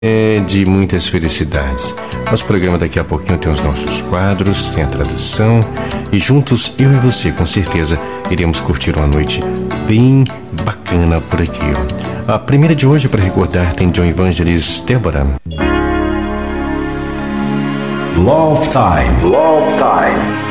de muitas felicidades. Nosso programa daqui a pouquinho tem os nossos quadros, tem a tradução e juntos, eu e você, com certeza, iremos curtir uma noite bem bacana por aqui. A primeira de hoje, para recordar, tem John Evangelist, Débora. Love Time. Love Time.